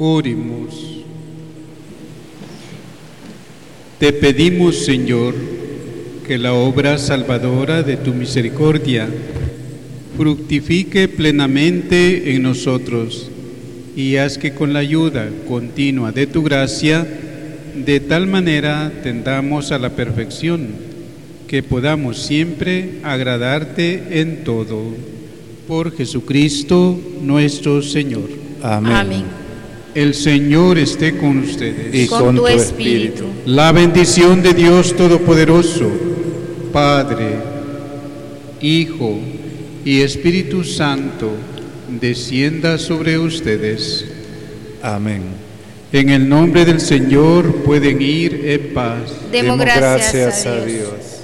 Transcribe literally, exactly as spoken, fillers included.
Oremos. Te pedimos, Señor, que la obra salvadora de tu misericordia fructifique plenamente en nosotros y haz que con la ayuda continua de tu gracia, de tal manera tendamos a la perfección, que podamos siempre agradarte en todo. Por Jesucristo nuestro Señor. Amén. Amén. El Señor esté con ustedes. Y Con tu espíritu. La bendición de Dios Todopoderoso, Padre, Hijo y Espíritu Santo, descienda sobre ustedes. Amén. En el nombre del Señor pueden ir en paz. Demos gracias a Dios.